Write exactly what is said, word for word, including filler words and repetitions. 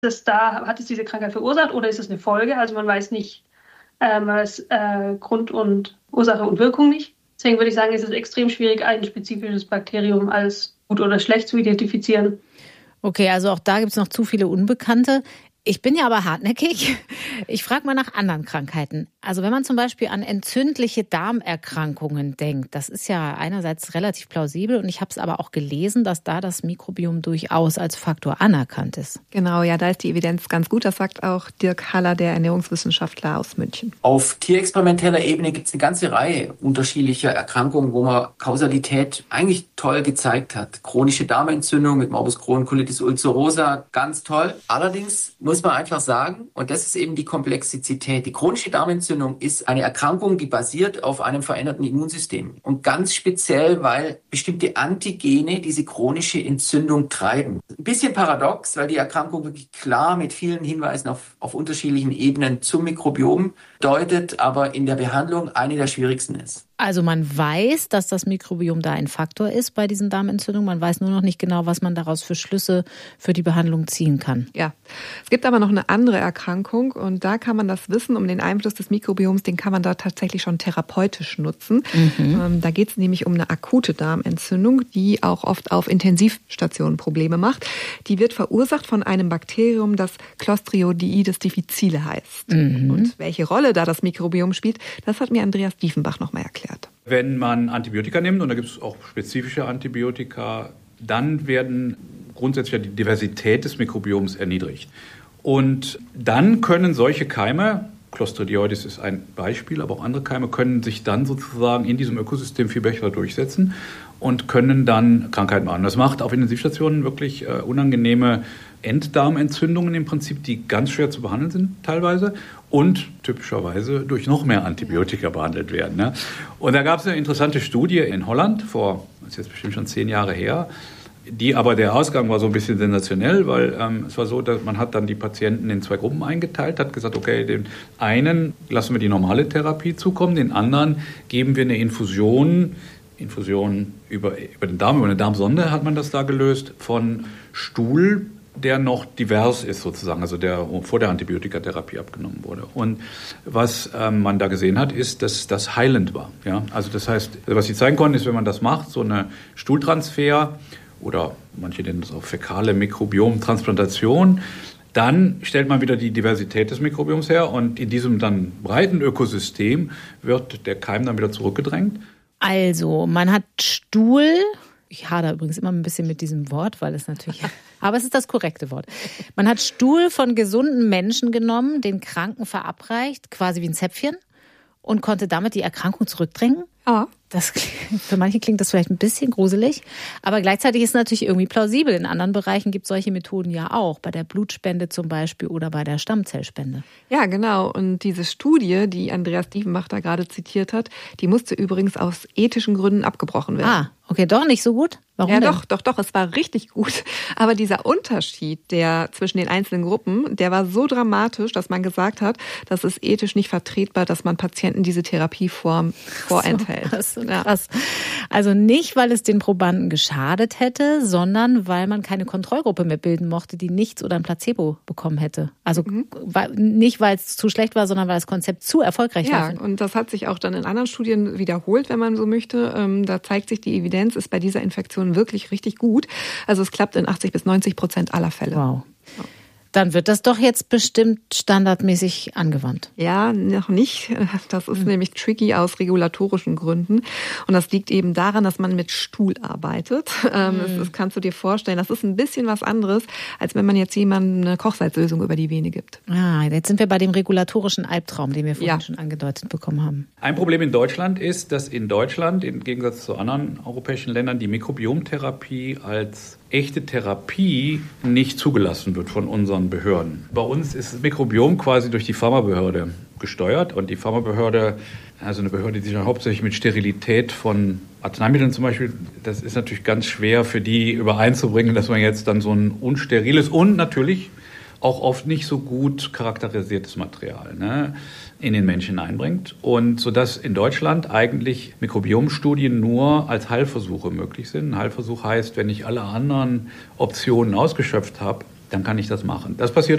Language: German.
das da, hat es diese Krankheit verursacht oder ist es eine Folge? Also man weiß nicht, äh, man weiß äh, Grund und Ursache und Wirkung nicht. Deswegen würde ich sagen, ist es extrem schwierig, ein spezifisches Bakterium als gut oder schlecht zu identifizieren. Okay, also auch da gibt es noch zu viele Unbekannte. Ich bin ja aber hartnäckig. Ich frage mal nach anderen Krankheiten. Also wenn man zum Beispiel an entzündliche Darmerkrankungen denkt, das ist ja einerseits relativ plausibel und ich habe es aber auch gelesen, dass da das Mikrobiom durchaus als Faktor anerkannt ist. Genau, ja, da ist die Evidenz ganz gut. Das sagt auch Dirk Haller, der Ernährungswissenschaftler aus München. Auf tierexperimenteller Ebene gibt es eine ganze Reihe unterschiedlicher Erkrankungen, wo man Kausalität eigentlich toll gezeigt hat. Chronische Darmentzündung mit Morbus Crohn, Colitis ulcerosa, ganz toll. Allerdings muss man einfach sagen, und das ist eben die Komplexität, die chronische Darmentzündung ist eine Erkrankung, die basiert auf einem veränderten Immunsystem. Und ganz speziell, weil bestimmte Antigene diese chronische Entzündung treiben. Ein bisschen paradox, weil die Erkrankung wirklich klar mit vielen Hinweisen auf, auf unterschiedlichen Ebenen zum Mikrobiom deutet, aber in der Behandlung eine der schwierigsten ist. Also man weiß, dass das Mikrobiom da ein Faktor ist bei diesen Darmentzündungen. Man weiß nur noch nicht genau, was man daraus für Schlüsse für die Behandlung ziehen kann. Ja, es gibt aber noch eine andere Erkrankung und da kann man das Wissen um den Einfluss des Mikrobioms, den kann man da tatsächlich schon therapeutisch nutzen. Mhm. Ähm, da geht es nämlich um eine akute Darmentzündung, die auch oft auf Intensivstationen Probleme macht. Die wird verursacht von einem Bakterium, das Clostridioides difficile heißt. Mhm. Und welche Rolle da das Mikrobiom spielt, das hat mir Andreas Diefenbach nochmal erklärt. Wenn man Antibiotika nimmt, und da gibt es auch spezifische Antibiotika, dann werden grundsätzlich die Diversität des Mikrobioms erniedrigt. Und dann können solche Keime, Clostridioides ist ein Beispiel, aber auch andere Keime, können sich dann sozusagen in diesem Ökosystem viel besser durchsetzen und können dann Krankheiten machen. Das macht auf Intensivstationen wirklich äh, unangenehme Enddarmentzündungen im Prinzip, die ganz schwer zu behandeln sind teilweise und typischerweise durch noch mehr Antibiotika behandelt werden. Ne? Und da gab es eine interessante Studie in Holland, vor, das ist jetzt bestimmt schon zehn Jahre her, die aber der Ausgang war so ein bisschen sensationell, weil ähm, es war so, dass man hat dann die Patienten in zwei Gruppen eingeteilt, hat gesagt, okay, den einen lassen wir die normale Therapie zukommen, den anderen geben wir eine Infusion, Infusion über, über den Darm, über eine Darmsonde hat man das da gelöst, von Stuhl, der noch divers ist sozusagen, also der vor der Antibiotikatherapie abgenommen wurde. Und was ähm, man da gesehen hat, ist, dass das heilend war. Ja? Also das heißt, was sie zeigen konnten, ist, wenn man das macht, so eine Stuhltransfer oder manche nennen das auch fäkale Mikrobiomtransplantation, dann stellt man wieder die Diversität des Mikrobioms her und in diesem dann breiten Ökosystem wird der Keim dann wieder zurückgedrängt. Also, man hat Stuhl. Ich hadere übrigens immer ein bisschen mit diesem Wort, weil es natürlich, aber es ist das korrekte Wort. Man hat Stuhl von gesunden Menschen genommen, den Kranken verabreicht, quasi wie ein Zäpfchen und konnte damit die Erkrankung zurückdrängen. Ja. Das, für manche klingt das vielleicht ein bisschen gruselig, aber gleichzeitig ist es natürlich irgendwie plausibel. In anderen Bereichen gibt es solche Methoden ja auch, bei der Blutspende zum Beispiel oder bei der Stammzellspende. Ja, genau. Und diese Studie, die Andreas Diefenbach da gerade zitiert hat, die musste übrigens aus ethischen Gründen abgebrochen werden. Ah, okay, doch nicht so gut? Warum ja, denn? doch, doch, doch, es war richtig gut. Aber dieser Unterschied, der zwischen den einzelnen Gruppen, der war so dramatisch, dass man gesagt hat, das ist ethisch nicht vertretbar, dass man Patienten diese Therapieform vorenthält. So, das ist so krass. Also nicht, weil es den Probanden geschadet hätte, sondern weil man keine Kontrollgruppe mehr bilden mochte, die nichts oder ein Placebo bekommen hätte. Also mhm. nicht, weil es zu schlecht war, sondern weil das Konzept zu erfolgreich ja, war. Ja, und das hat sich auch dann in anderen Studien wiederholt, wenn man so möchte. Da zeigt sich, die Evidenz ist bei dieser Infektion wirklich richtig gut. Also es klappt in achtzig bis neunzig Prozent aller Fälle. Wow. Ja. Dann wird das doch jetzt bestimmt standardmäßig angewandt. Ja, noch nicht. Das ist mhm. nämlich tricky aus regulatorischen Gründen. Und das liegt eben daran, dass man mit Stuhl arbeitet. Mhm. Das, das kannst du dir vorstellen. Das ist ein bisschen was anderes, als wenn man jetzt jemandem eine Kochsalzlösung über die Vene gibt. Ah, jetzt sind wir bei dem regulatorischen Albtraum, den wir vorhin ja. schon angedeutet bekommen haben. Ein Problem in Deutschland ist, dass in Deutschland, im Gegensatz zu anderen europäischen Ländern, die Mikrobiomtherapie als echte Therapie nicht zugelassen wird von unseren Behörden. Bei uns ist das Mikrobiom quasi durch die Pharmabehörde gesteuert und die Pharmabehörde, also eine Behörde, die sich hauptsächlich mit Sterilität von Arzneimitteln zum Beispiel, das ist natürlich ganz schwer für die übereinzubringen, dass man jetzt dann so ein unsteriles und natürlich auch oft nicht so gut charakterisiertes Material, ne, in den Menschen einbringt. Und sodass in Deutschland eigentlich Mikrobiomstudien nur als Heilversuche möglich sind. Ein Heilversuch heißt, wenn ich alle anderen Optionen ausgeschöpft habe, dann kann ich das machen. Das passiert